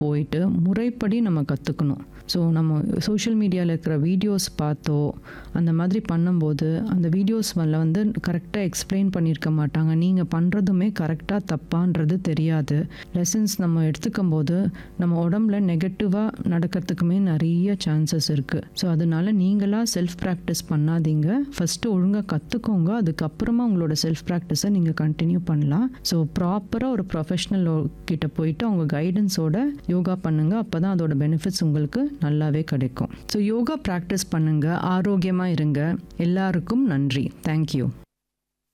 போயிட்டு முறைப்படி நம்ம கற்றுக்கணும். ஸோ நம்ம சோஷியல் மீடியாவில் இருக்கிற வீடியோஸ் பார்த்தோ அந்த மாதிரி பண்ணும்போது அந்த வீடியோஸ்ல வந்து கரெக்டாக எக்ஸ்பிளைன் பண்ணியிருக்க மாட்டாங்க. நீங்கள் பண்ணுறதுமே கரெக்டாக தப்பான்றது தெரியாது. லெசன்ஸ் நம்ம எடுத்துக்கும் போது நம்ம உடம்புல நெகட்டிவாக நடக்கிறதுக்குமே நிறைய சான்சஸ் இருக்குது. ஸோ அதனால நீங்களாக செல்ஃப் ப்ராக்டிஸ் பண்ணாதீங்க. ஃபஸ்ட்டு ஒழுங்காக கற்றுக்கோங்க. அதுக்கப்புறமா உங்களோட செல்ஃப் ப்ராக்டிஸை நீங்கள் கண்டினியூ பண்ணலாம். ஸோ ப்ராப்பராக ஒரு ப்ரொஃபஷ்னல் கிட்ட போயிட்டு அவங்க கைடன்ஸோட யோகா பண்ணுங்க. அப்போ தான் அதோட பெனிஃபிட்ஸ் உங்களுக்கு நல்லாவே கிடைக்கும். ஸோ யோகா ப்ராக்டிஸ் பண்ணுங்க, ஆரோக்கியமாக இருங்க. எல்லாருக்கும் நன்றி. தேங்க்யூ.